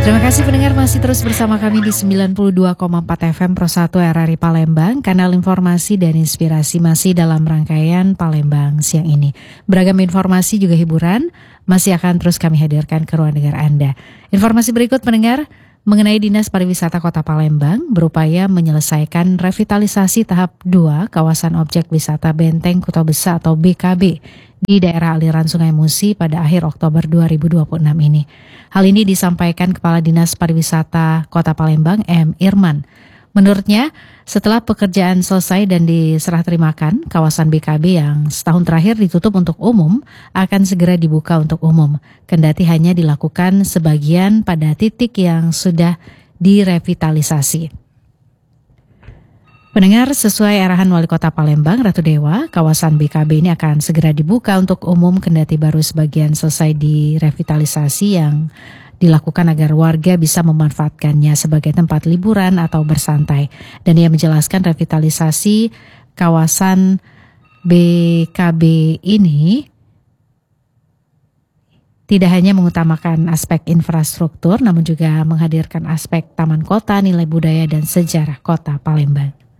Terima kasih pendengar masih terus bersama kami di 92,4 FM Pro 1 RRI Palembang. Kanal informasi dan inspirasi masih dalam rangkaian Palembang siang ini. Beragam informasi juga hiburan masih akan terus kami hadirkan ke ruang dengar Anda. Informasi berikut pendengar mengenai Dinas Pariwisata Kota Palembang berupaya menyelesaikan revitalisasi tahap 2 kawasan objek wisata Benteng Kuto Besa atau BKB di daerah aliran Sungai Musi pada akhir Oktober 2026 ini. Hal ini disampaikan Kepala Dinas Pariwisata Kota Palembang M. Irman. Menurutnya, setelah pekerjaan selesai dan diserah terimakan, kawasan BKB yang setahun terakhir ditutup untuk umum akan segera dibuka untuk umum. Kendati hanya dilakukan sebagian pada titik yang sudah direvitalisasi. Pendengar, sesuai arahan Wali Kota Palembang, Ratu Dewa, kawasan BKB ini akan segera dibuka untuk umum kendati baru sebagian selesai direvitalisasi yang dilakukan agar warga bisa memanfaatkannya sebagai tempat liburan atau bersantai. Dan ia menjelaskan revitalisasi kawasan BKB ini tidak hanya mengutamakan aspek infrastruktur, namun juga menghadirkan aspek taman kota, nilai budaya, dan sejarah kota Palembang.